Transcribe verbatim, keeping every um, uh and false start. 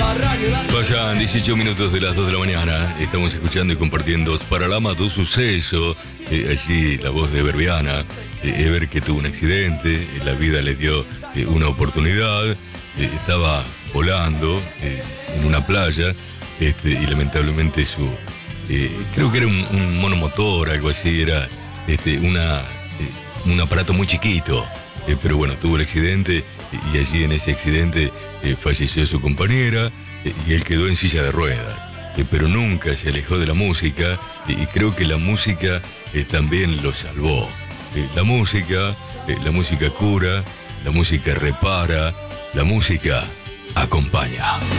Pasan dieciocho minutos de las dos de la mañana. Estamos escuchando y compartiendo Paralama do Suceso. Eh, allí la voz de Ever Viana. Eh, Ever, que tuvo un accidente. Eh, la vida le dio eh, una oportunidad. Eh, estaba volando eh, en una playa. Este, y lamentablemente su... Eh, creo que era un, un monomotor, algo así. Era este, una, eh, un aparato muy chiquito. Eh, pero bueno, tuvo el accidente. Y allí en ese accidente eh, falleció su compañera. Y él quedó en silla de ruedas, eh, pero nunca se alejó de la música, y, y creo que la música eh, también lo salvó. Eh, la música, eh, la música cura, la música repara, la música acompaña.